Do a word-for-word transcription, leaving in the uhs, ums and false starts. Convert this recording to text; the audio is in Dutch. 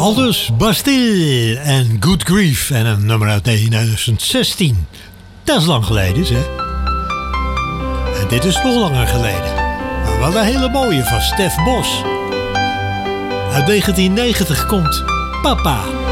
Aldus Bastille en Good Grief en een nummer uit twintig zestien. Dat is lang geleden, hè? En dit is nog langer geleden. Maar wel een hele mooie van Stef Bos. Uit negentien negentig komt Papa.